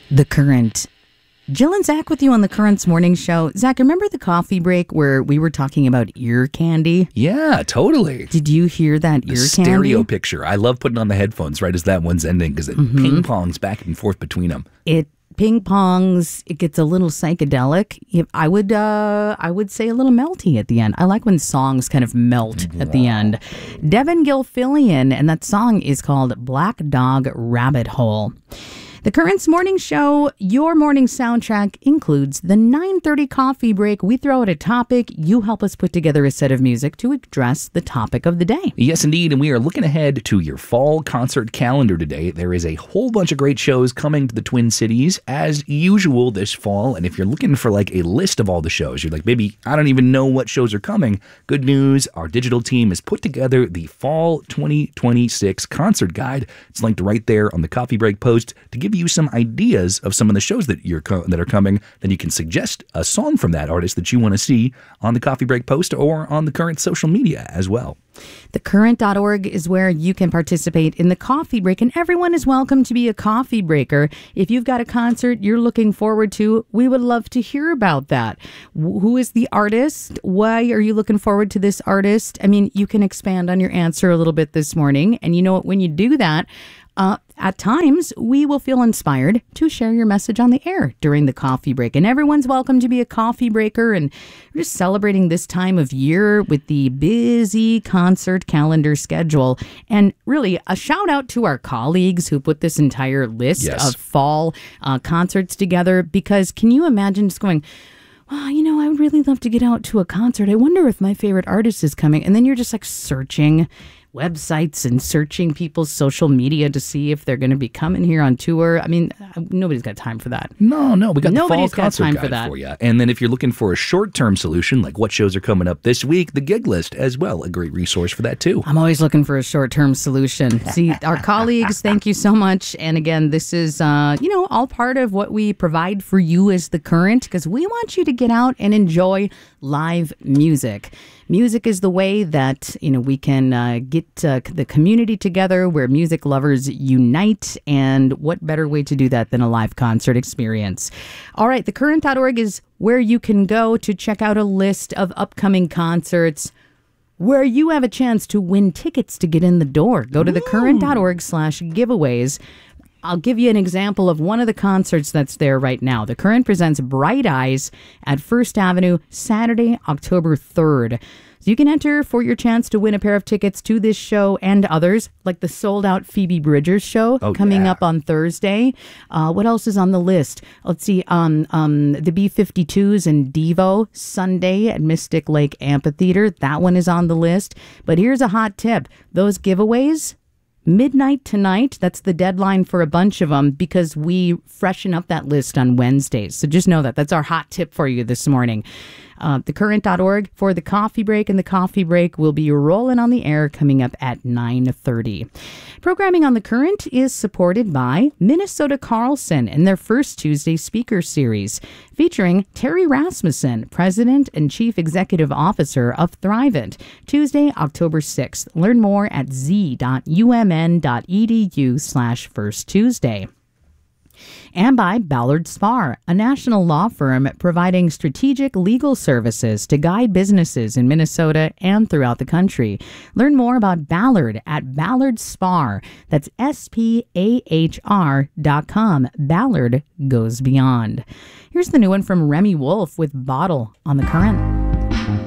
The Current. Jill and Zach with you on the Current's morning show. Zach, remember the coffee break where we were talking about ear candy? Yeah, totally. Did you hear that ear candy? Stereo picture. I love putting on the headphones right as that one's ending because it ping pongs back and forth between them. It ping pongs. It gets a little psychedelic. I would say a little melty at the end. I like when songs kind of melt at the end. Devin Gilfillian, and that song is called Black Dog Rabbit Hole. The Current's morning show, your morning soundtrack, includes the 9:30 coffee break. We throw out a topic. You help us put together a set of music to address the topic of the day. Yes, indeed. And we are looking ahead to your fall concert calendar today. There is a whole bunch of great shows coming to the Twin Cities as usual this fall. And if you're looking for like a list of all the shows, you're like, maybe I don't even know what shows are coming. Good news. Our digital team has put together the fall 2026 concert guide. It's linked right there on the coffee break post to give you some ideas of some of the shows that that are coming. Then you can suggest a song from that artist that you want to see on the coffee break post or on the Current social media as well. Thecurrent.org is where you can participate in the coffee break, and everyone is welcome to be a coffee breaker. If you've got a concert you're looking forward to, we would love to hear about that. Who is the artist? Why are you looking forward to this artist? I mean, you can expand on your answer a little bit this morning, and you know what, when you do that, at times, we will feel inspired to share your message on the air during the coffee break. And everyone's welcome to be a coffee breaker. And we're just celebrating this time of year with the busy concert calendar schedule. And really, a shout out to our colleagues who put this entire list of fall concerts together. Because can you imagine just going, well, you know, I would really love to get out to a concert. I wonder if my favorite artist is coming. And then you're just like searching websites and searching people's social media to see if they're going to be coming here on tour. I mean, nobody's got time for that. No, we got Nobody's the fall concert guide for you. And then if you're looking for a short-term solution, like what shows are coming up this week, the gig list as well, a great resource for that too. I'm always looking for a short-term solution. See, our colleagues, thank you so much. And again, this is, all part of what we provide for you as The Current, because we want you to get out and enjoy live music. Music is the way that, we can get the community together where music lovers unite. And what better way to do that than a live concert experience? All right, thecurrent.org is where you can go to check out a list of upcoming concerts where you have a chance to win tickets to get in the door. Go to thecurrent.org/giveaways. I'll give you an example of one of the concerts that's there right now. The Current presents Bright Eyes at First Avenue, Saturday, October 3rd. So you can enter for your chance to win a pair of tickets to this show and others, like the sold-out Phoebe Bridgers show coming up on Thursday. What else is on the list? Let's see. The B-52s and Devo Sunday at Mystic Lake Amphitheater. That one is on the list. But here's a hot tip. Those giveaways, midnight tonight, that's the deadline for a bunch of them because we freshen up that list on Wednesdays. So just know that. That's our hot tip for you this morning. Thecurrent.org for the coffee break, and the coffee break will be rolling on the air coming up at 9:30. Programming on The Current is supported by Minnesota Carlson and their First Tuesday Speaker Series, featuring Terry Rasmussen, President and Chief Executive Officer of Thrivent, Tuesday, October 6th. Learn more at z.umn.edu/First Tuesday. And by Ballard Spahr, a national law firm providing strategic legal services to guide businesses in Minnesota and throughout the country. Learn more about Ballard at Ballard Spahr. That's SPAHR.com. Ballard goes beyond. Here's the new one from Remy Wolf with Bottle on The Current.